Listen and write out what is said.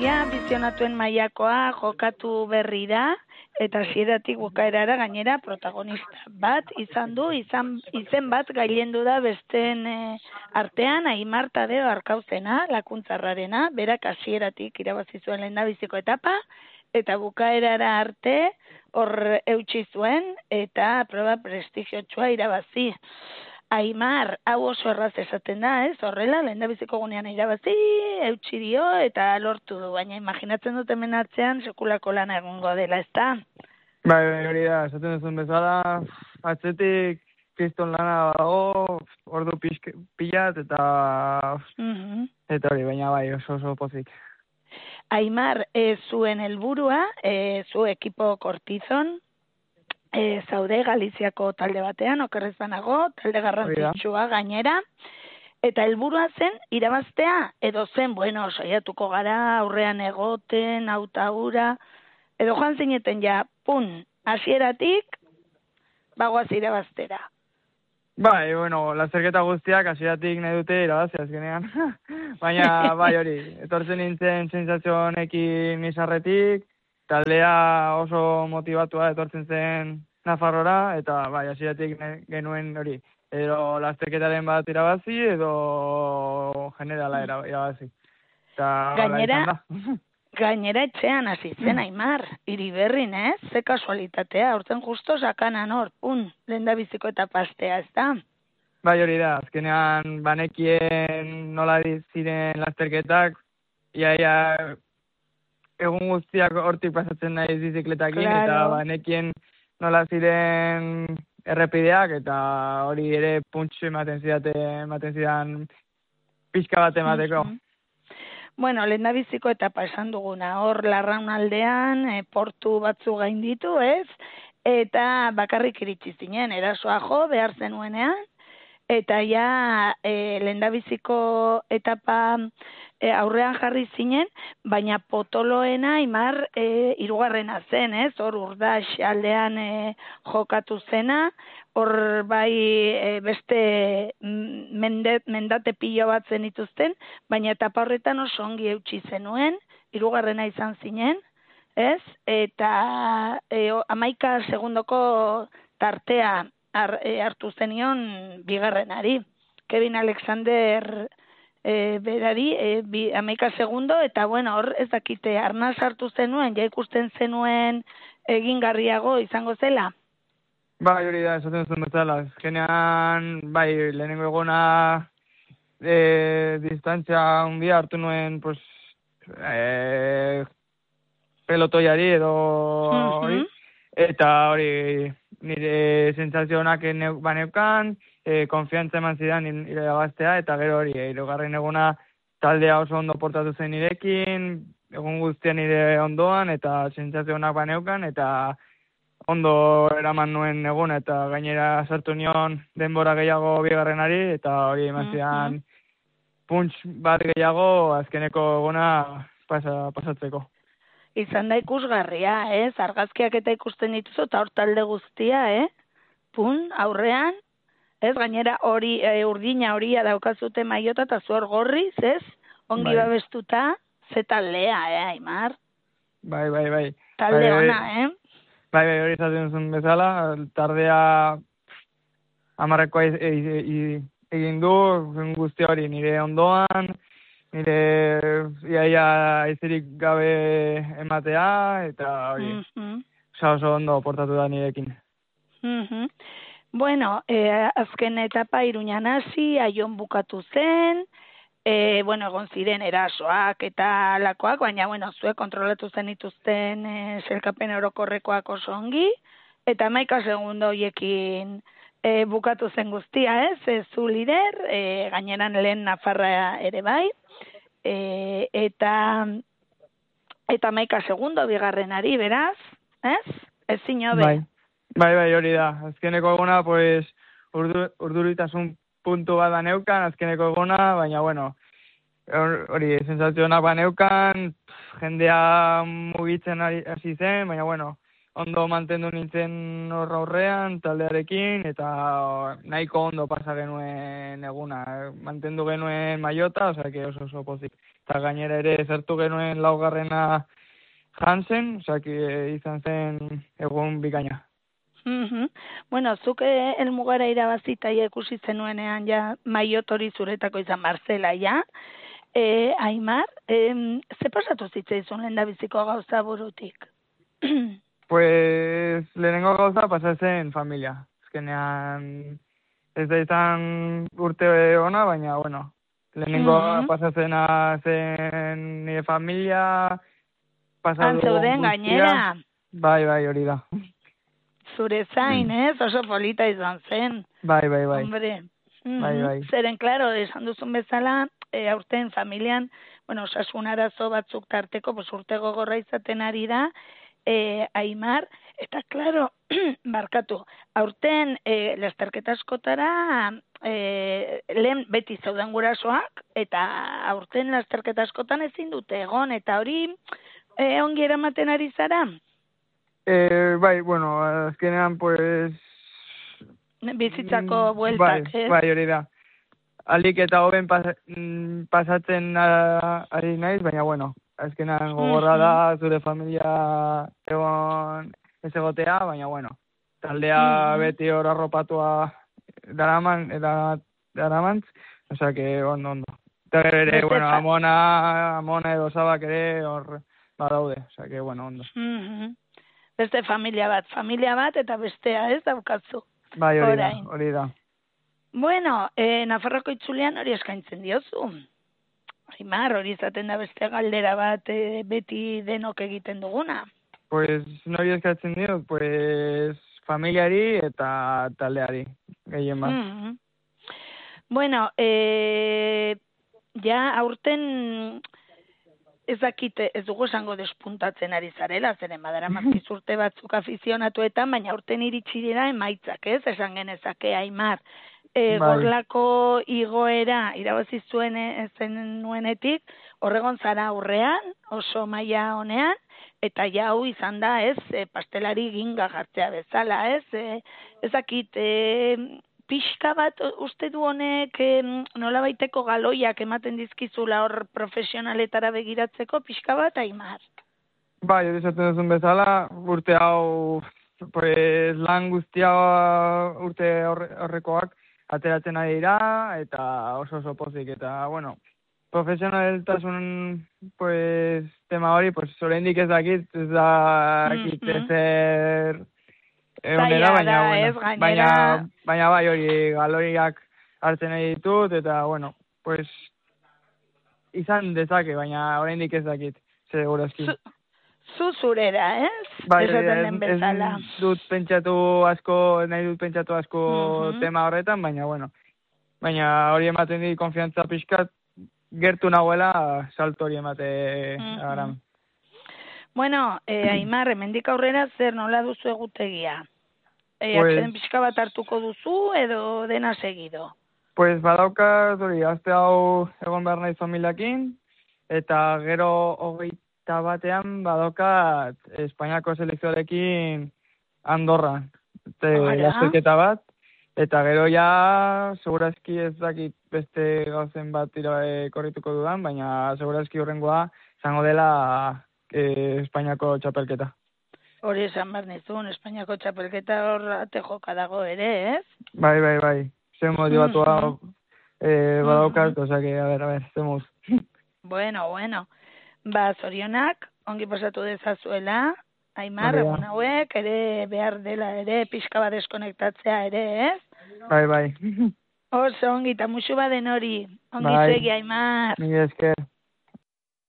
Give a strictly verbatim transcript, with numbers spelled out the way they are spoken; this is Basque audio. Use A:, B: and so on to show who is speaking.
A: jardunaldia bizionatuen mailakoa jokatu berri da, eta hasieratik bukaerara gainera protagonista bat izan du, izan, izen bat gailendu da besteen e, artean, Aimar Tadeo Arkauzena, lakuntzarrarena, berak hasieratik irabazi zuen lehendabiziko etapa, eta bukaerara arte hor eutsi zuen, eta proba prestigiotsua irabazi. Aimar, hau oso erraz esaten da, ez? Horrela, lehendabiziko gunean irabazi, eutsi dio, eta lortu du, baina imaginatzen dut hemen atzean sekulako lana egongo dela, ez da?
B: Bai, bai, hori da, esaten duzun bezala, atzetik kriston lana dago, ordu pilat, eta
A: Mhm.
B: eta hori, baina bai, oso oso pozik.
A: Aimar, e, zuen helburua, e, zu ekipo Kortizon, e, zaude Galiziako talde batean, okerrez banago, talde garrantzitsua gainera, eta helburua zen irabaztea, edo zen, bueno, saiatuko gara, aurrean egoten, autaura, edo joan zineten ja, pun, hasieratik, bagoaz irabaztera.
B: Bai, bueno, lasterketa guztiak hasieratik nahi dute irabazi azkenean. Baina, bai, hori, etortzen nintzen sentsazio honekin izarretik, taldea oso motivatua etortzen zen Nafarrora, eta bai, hasieratik genuen hori, edo lasterketaren bat irabazi, edo generala irabazi. Eta
A: gainera, gainera etxean hasi zen Aimar, Iriberrin, ez? Ze kasualitatea, aurten justo sakanan hor, un, lehendabiziko eta pastea, ez da?
B: Bai, hori da, azkenean banekien nola ziren lasterketak, iaia egun guztiak hortik pasatzen naiz bizikletakin,
A: claro.
B: Eta banekien nola ziren errepideak, eta hori ere puntxu ematen zidate, ematen zidan pixka bat emateko.
A: Mm-hmm. Bueno, lehendabiziko etapa esan duguna, hor Larraun aldean, e, portu batzu gainditu, ez? Eta bakarrik iritsi zinen, erasoa jo, behar zenuenean, eta ja e, lehendabiziko etapa e, aurrean jarri zinen, baina potoloena Aimar e, irugarrena zen, ez? Hor Urdax aldean e, jokatu zena, hor bai e, beste mendet, mendate pilo bat zen ituzten, baina etapa horretan oso ongi eutsi zenuen, hirugarrena izan zinen, ez? Eta e, hamaika segundoko tartea har, e, hartu zenion bigarrenari. Kevin Alexander e, berari e, bi, hamaika segundo, eta bueno, hor ez dakite, arnaz hartu zenuen, ja ikusten zenuen egingarriago izango zela?
B: Bai, hori da, esaten zuen bezala. Azkenean, bai, lehenengo egona e, distantzia handia hartu nuen, pues, e, pelotoiari edo hori, eta hori nire sentsazioak baneukan, e, konfiantza eman zidan irabaztea, eta gero hori, hirugarren eguna taldea oso ondo portatu zen nirekin, egun guztian nire ondoan, eta sentsazioak baneukan, eta ondo eraman nuen egun, eta gainera sartu nion denbora gehiago bigarrenari, eta hori eman zidan punts bat gehiago azkeneko eguna pasa, pasatzeko.
A: Izan da ikusgarria, ez? Argazkiak eta ikusten dituzu, eta hor talde guztia, eh? Pun, aurrean, ez? Gainera hori, e, urdina horia daukazute maiota, eta zuor gorriz, ez? Ongi bai. Babestuta, ze taldea, eh, Aimar?
B: Bai, bai, bai.
A: Talde
B: bai,
A: ona,
B: bai.
A: eh?
B: Bai, bai, hori izaten zuen bezala, tardea amarrekoa egin du, guzti hori nire ondoan, nire iaia izirik gabe ematea, eta hori, mm-hmm. oso ondo portatu da nirekin.
A: Mm-hmm. Bueno, eh, azken etapa Iruñan hasi, Aion bukatu zen, E, bueno, egon ziren erasoak eta lakoak, baina, bueno, zuek kontrolatu zen ituzten e, zelkapen orokorrekoak oso ongi, eta hamaika segundo hoiekin e, bukatu zen guztia, ez? E, zu lider, e, gaineran lehen Nafarra ere bai, e, eta eta hamaika segundo bigarrenari, beraz, ez? Ez zinobe.
B: Bai, bai, bai, hori da. Azkeneko eguna, pues, urdu, urduritasun puntu bat da neukan, azkeneko eguna, baina, bueno, hori, sensazionak ba neukan, jendea mugitzen hasi zen, baina, bueno, ondo mantendu nintzen horra aurrean, taldearekin, eta nahiko ondo pasa genuen eguna. Mantendu genuen maiota, osea, que oso oso pozik. Eta gainera ere zertu genuen laugarrena jantzen, osea, que izan zen egun bikaina.
A: Mhm. Bueno, zuke elmugara irabazita ja ikusi zenuenean ja maiot hori zuretako izan Marcela ja. Eh, Aimar, eh, ze pasatu zitzaizun lehendabiziko gauza burutik?
B: Pues lehenengo gauza pasa zen familia. Azkenean ez da izan urte ona, baina bueno, lehenengo
A: Mhm.
B: pasa zena zen nire familia, pasa
A: Han zeuden gainera,
B: Bai, bai, hori da.
A: zure zain, ez? Oso polita izan zen.
B: Bai, bai, bai.
A: Hombre.
B: Bai,
A: Mhm.
B: bai.
A: Zeren, klaro, esan duzun bezala, e, aurten familian, bueno, osasun arazo batzuk tarteko, pues, urte gogorra izaten ari da, e, Aimar, eta, klaro, barkatu, aurten e, lasterketa askotara, e, lehen beti zauden gurasoak, eta aurten lasterketa askotan ezin dute egon, eta hori e, ongi eramaten ari zara?
B: Eh, bai, bueno, azkenean, pues...
A: Bizitzako
B: mm,
A: bueltak,
B: bai,
A: ez?
B: bai, hori da. Alik eta hoben pas, mm, pasatzen a- ari naiz, baina, bueno, azkenean gogorra da zure familia egon ez egotea, baina, bueno, taldea
A: Mhm.
B: beti hor arropatua daraman, edara- daramantz, osea, que ondo, ondo. Eta gero ere,
A: Beste
B: bueno,
A: fa-
B: amona, amona edo sabak ere hor badaude, osea, que, bueno, ondo.
A: Mhm. Beste familia bat, familia bat eta bestea, ez daukazu.
B: Bai, hori da,
A: Orain.
B: hori da.
A: Bueno, eh, Nafarroko itzulean hori eskaintzen diozu. Aimar, hori izaten da beste galdera bat eh, beti denok egiten duguna.
B: Pues nori eskatzen diot, pues familiari eta taldeari, gehien bat.
A: Mhm. Bueno, eh, ja aurten ez dakite, ez dugu esango despuntatzen ari zarela, zeren badara mazkiz urte batzuk afizionatuetan, baina aurten iritsi dira emaitzak, ez? Esan genezake, Aimar. E,
B: Bai.
A: Gorlako igoera irabazi zuen e, zen nuenetik, horregon zara aurrean, oso maila honean, eta ja hau izan da, ez, e, pastelari ginga jartzea bezala, ez? E, ez dakit, e, pixka bat uste du honek e, nola baiteko galoiak ematen dizkizula hor profesionaletara begiratzeko, pixka bat, Aimar?
B: Bai, hori esaten duzun bezala, urte hau, pues, lan guztia urte horre, horrekoak ateratzen ari dira, eta oso oso pozik, eta, bueno, profesionaltasun, pues, tema hori, pues, oraindik ez dakit, ez dakit
A: Mhm.
B: ezer egonera,
A: Zaila
B: baina,
A: da,
B: bueno,
A: ez, gainera-
B: baina, baina bai hori galoiak hartzen nahi ditut, eta, bueno, pues, izan dezake, baina oraindik ez dakit, segurazki.
A: Zu, zu zurera, ez?
B: Bai,
A: Esaten den
B: ez,
A: bezala.
B: ez dut pentsatu asko, nahi dut pentsatu asko
A: Mhm.
B: tema horretan, baina, bueno, baina hori ematen dit konfiantza pixkat, gertu nagoela salto hori emate
A: Mhm.
B: aram.
A: Bueno, eh, Aimar, hemendik aurrera zer nola duzu egutegia? Eh,
B: Pues-
A: atseden pixka bat hartuko duzu edo dena segido?
B: Pues badaukat hori, azte hau egon behar naiz familiakin, eta gero hogeita batean badaukat Espainiako selekzioarekin Andorran. Te,
A: Ara.
B: lasterketa bat, eta gero ja, segurazki ez dakit beste gauzen bat ira e, korrituko dudan, baina segurazki horrengoa izango dela e, Espainiako txapelketa.
A: Hori esan behar nizun, Espainiako txapelketa hor ate joka dago ere, ez?
B: Bai, bai, bai. Ze motivatu hau
A: Mhm.
B: e, badaukat, osea que, a ver, a ver, zemuz.
A: Bueno, bueno. Ba, zorionak, ongi pasatu dezazuela, Aimar,
B: Hori da.
A: egun hauek, ere behar dela ere, pixka bat deskonektatzea ere, ez?
B: Bai, bai.
A: Oso ongi, eta musu baden hori. Ongi
B: Bai.
A: segi, Aimar.
B: Mila esker.